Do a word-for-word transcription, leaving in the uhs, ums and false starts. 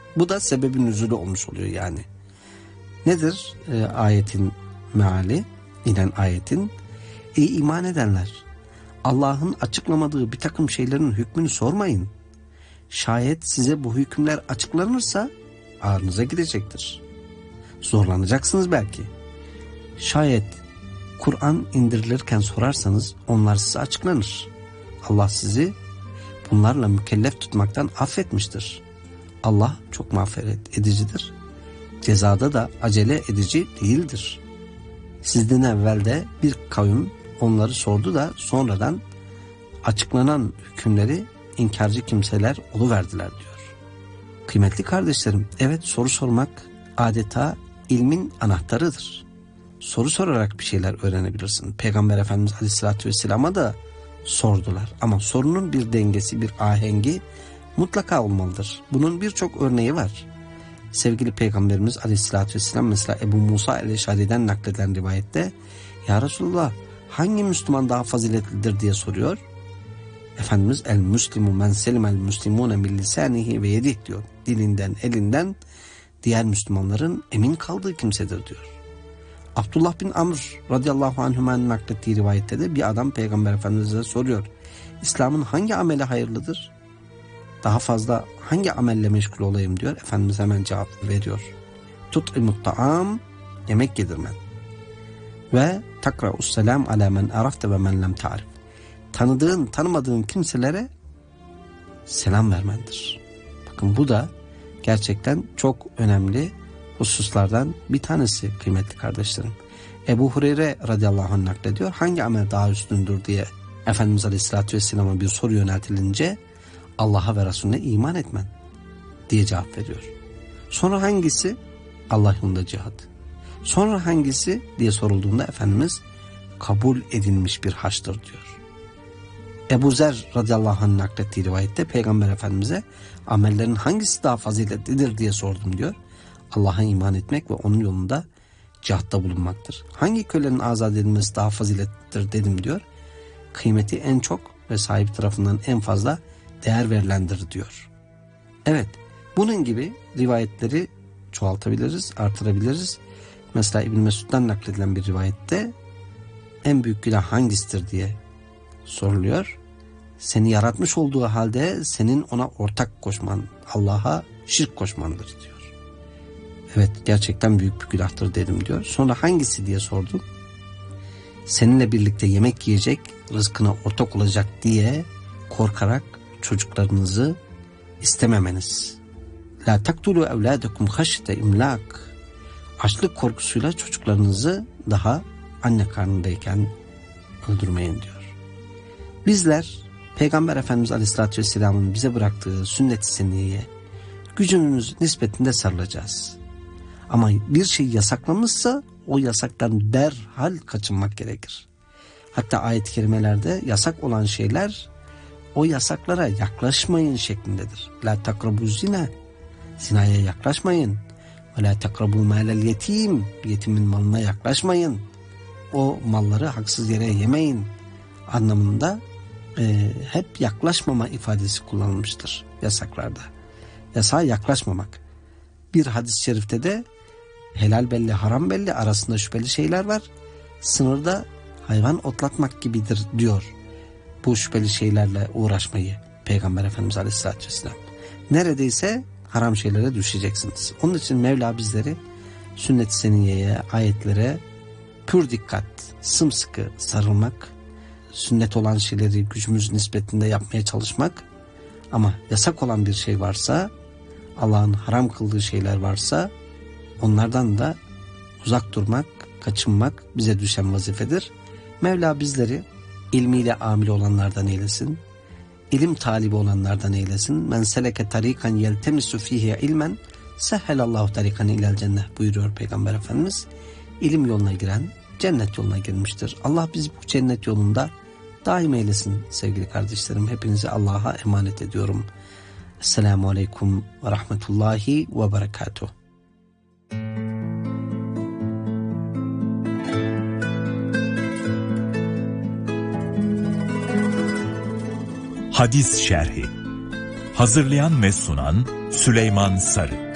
Bu da sebebin nüzulü olmuş oluyor yani. Nedir e, ayetin meali? İnen ayetin. Ey iman edenler! Allah'ın açıklamadığı bir takım şeylerin hükmünü sormayın. Şayet size bu hükümler açıklanırsa ağrınıza gidecektir. Zorlanacaksınız belki. Şayet Kur'an indirilirken sorarsanız onlar size açıklanır. Allah sizi bunlarla mükellef tutmaktan affetmiştir. Allah çok mağfiret edicidir. Cezada da acele edici değildir. Sizden evvel de bir kavim onları sordu da sonradan açıklanan hükümleri inkarcı kimseler oluverdiler diyor. Kıymetli kardeşlerim, evet, soru sormak adeta ilmin anahtarıdır. Soru sorarak bir şeyler öğrenebilirsin. Peygamber Efendimiz Aleyhisselatü Vesselam'a da sordular. Ama sorunun bir dengesi, bir ahengi mutlaka olmalıdır. Bunun birçok örneği var. Sevgili Peygamberimiz Aleyhisselatü Vesselam mesela Ebu Musa el-Eşari'den nakledilen rivayette Ya Resulullah, hangi Müslüman daha faziletlidir diye soruyor. Efendimiz el müslimu men selimel müslimune min lisanihi ve yedih diyor. Dilinden, elinden diğer Müslümanların emin kaldığı kimsedir diyor. Abdullah bin Amr radıyallahu anhümanın naklettiği rivayette de bir adam Peygamber Efendimiz'e soruyor. İslam'ın hangi ameli hayırlıdır? Daha fazla hangi amelle meşgul olayım diyor. Efendimiz hemen cevap veriyor. Tut'imut ta'am, yemek yedirmen. Ve takra'us selam ala men arafte ve men lem ta'rif. Tanıdığın, tanımadığın kimselere selam vermendir. Bakın bu da gerçekten çok önemli hususlardan bir tanesi kıymetli kardeşlerim. Ebu Hureyre radıyallahu anh naklediyor. Hangi amel daha üstündür diye Efendimiz Aleyhisselatü Vesselam'a bir soru yöneltilince Allah'a ve Resulüne iman etmen diye cevap veriyor. Sonra hangisi? Allah yolunda cihad. Sonra hangisi diye sorulduğunda Efendimiz kabul edilmiş bir haçtır diyor. Ebu Zer radıyallahu anh naklettiği rivayette Peygamber Efendimiz'e amellerin hangisi daha faziletlidir diye sordum diyor. Allah'a iman etmek ve onun yolunda cihatta bulunmaktır. Hangi kölenin azat edilmesi daha faziletlidir dedim diyor. Kıymeti en çok ve sahibi tarafından en fazla değer verilendir diyor. Evet, bunun gibi rivayetleri çoğaltabiliriz, artırabiliriz. Mesela İbn Mesud'dan nakledilen bir rivayette en büyük günah hangisidir diye soruluyor. Seni yaratmış olduğu halde senin ona ortak koşman, Allah'a şirk koşmandır diyor. Evet, gerçekten büyük bir günahtır dedim diyor. Sonra hangisi diye sordum. Seninle birlikte yemek yiyecek, rızkına ortak olacak diye korkarak çocuklarınızı istememeniz. La taktulu evladekum haşyete imlak. Açlık korkusuyla çocuklarınızı daha anne karnındayken öldürmeyin diyor. Bizler Peygamber Efendimiz Aleyhisselatü Vesselam'ın bize bıraktığı sünnet-i seniyeye gücümüz nispetinde sarılacağız. Ama bir şey yasaklamışsa o yasaktan derhal kaçınmak gerekir. Hatta ayet-i kerimelerde yasak olan şeyler o yasaklara yaklaşmayın şeklindedir. La takrabu zina, zinaya yaklaşmayın. Ve la takrabu malel yetim, yetimin malına yaklaşmayın. O malları haksız yere yemeyin anlamında e, hep yaklaşmama ifadesi kullanılmıştır yasaklarda. Yasağa yaklaşmamak. Bir hadis-i şerifte de helal belli, haram belli arasında şüpheli şeyler var. Sınırda hayvan otlatmak gibidir diyor. Bu şüpheli şeylerle uğraşmayı Peygamber Efendimiz Aleyhisselatü Vesselam. Neredeyse haram şeylere düşeceksiniz. Onun için Mevla bizleri sünnet-i seniyeye, ayetlere pür dikkat, sımsıkı sarılmak, sünnet olan şeyleri gücümüz nispetinde yapmaya çalışmak, ama yasak olan bir şey varsa, Allah'ın haram kıldığı şeyler varsa onlardan da uzak durmak, kaçınmak bize düşen vazifedir. Mevla bizleri ilmiyle amil olanlardan eylesin, ilim talibi olanlardan eylesin. Men seleke tarikan yeltemisu fihi ilmen sehhelallahu tarikan ilel cennet buyuruyor Peygamber Efendimiz. İlim yoluna giren cennet yoluna girmiştir. Allah bizi bu cennet yolunda daim eylesin sevgili kardeşlerim. Hepinizi Allah'a emanet ediyorum. Esselamu Aleyküm ve Rahmetullahi ve Berekatuhu. Hadis Şerhi. Hazırlayan ve sunan Süleyman Sarı.